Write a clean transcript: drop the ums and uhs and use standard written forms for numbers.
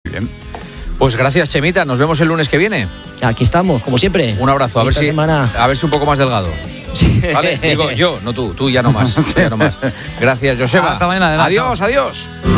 Bien. Pues gracias, Chemita. Nos vemos el lunes que viene. Aquí estamos, como siempre. Un abrazo. A ver si un poco más delgado. ¿Vale? Digo yo, no tú ya no más. Ya no más. Gracias, Joseba. Hasta mañana. Adiós.